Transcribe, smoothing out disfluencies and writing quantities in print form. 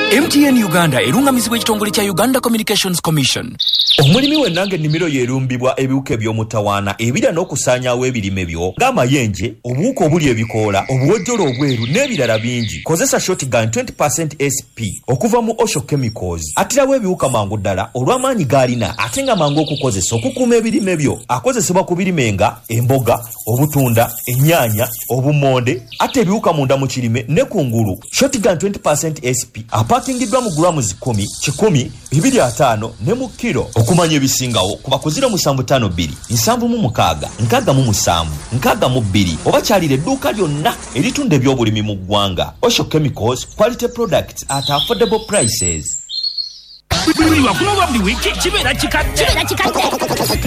MTN Uganda erungamizibwa ekitongole kya Uganda Communications Commission. Omulimi wennange ennimiro yeerumbibwa ebiwuka eby'omutawaana ebira n'okusaanyaawo ebirime byo ng'amayenje, obuwuka obuli ebikoola, obuwojjolo obweru n'ebirala bingi. Kozesa shotgun 20% SP okuva mu Osho Chemicals. Atirawo ebiwuka mangu ddala olw'amaanyi g'alina ate nga mangu okukozesa okukuuma ebirime byo. Akozesebwa ku birime nga emboga, obutunda, ennyaanya, obummonde, ate ebiwuka munda mu kirime ne kungulu. Shotgun 20% SP apaakingiddwa mu grams 10, 100, 250 ne mu kilo. Okumanya ebisingawo kuba ku 0752 716 67 62 oba kyalira edduuka lyonna eritunda eby'obulimi mu ggwanga. Osho Chemicals, quality products at affordable prices. Buli wakuno buli wiki kibeera kikadde.